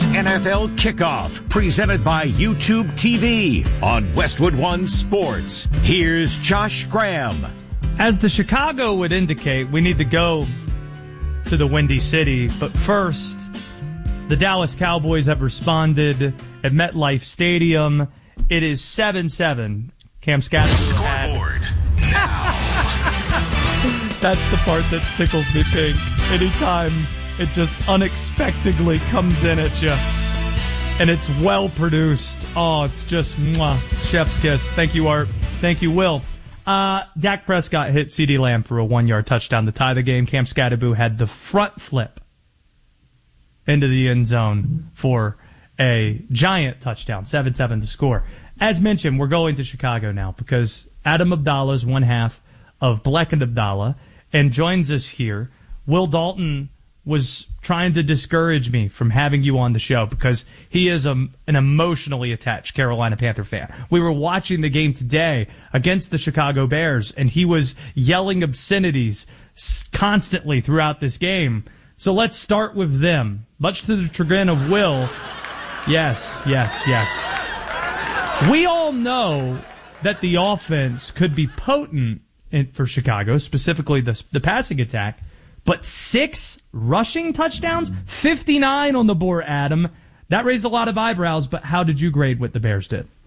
It's NFL Kickoff, presented by YouTube TV on Westwood One Sports. Here's Josh Graham. As the Chicago would indicate, we need to go to the Windy City. But first, the Dallas Cowboys have responded at MetLife Stadium. It is 7-7. Cam Scattergood. Scoreboard now. That's the part that tickles me pink. Anytime it just unexpectedly comes in at you. And it's well produced. Oh, it's just mwah, chef's kiss. Thank you, Art. Thank you, Will. Dak Prescott hit CeeDee Lamb for a 1-yard touchdown to tie the game. Cam Scattergood had the front flip into the end zone for a giant touchdown, 7-7 to score. As mentioned, we're going to Chicago now because Adam Abdallah is one half of Black and Abdallah and joins us here. Will Dalton was trying to discourage me from having you on the show because he is an emotionally attached Carolina Panther fan. We were watching the game today against the Chicago Bears, and he was yelling obscenities constantly throughout this game. So let's start with them. Much to the chagrin of Will, yes. We all know that the offense could be potent for Chicago, specifically the passing attack, but 6 rushing touchdowns, 59 on the board, Adam. That raised a lot of eyebrows, but how did you grade what the Bears did?